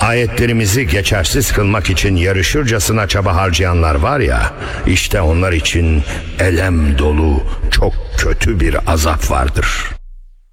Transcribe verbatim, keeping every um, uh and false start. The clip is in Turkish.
Ayetlerimizi geçersiz kılmak için yarışırcasına çaba harcayanlar var ya, işte onlar için elem dolu çok kötü bir azap vardır.